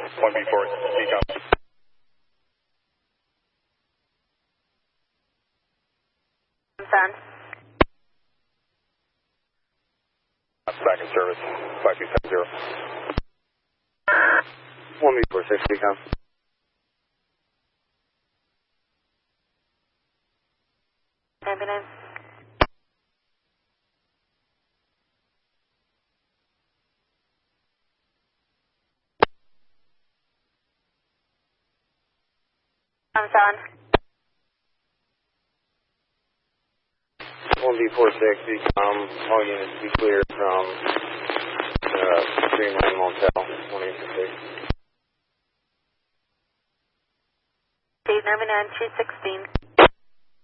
1B4, decom. Sun. Back in service, 5270. 1B46, decom. Ambulance. Sun. 1B46, decom. All units be clear from Greenland Motel, 186. Dave 99 216.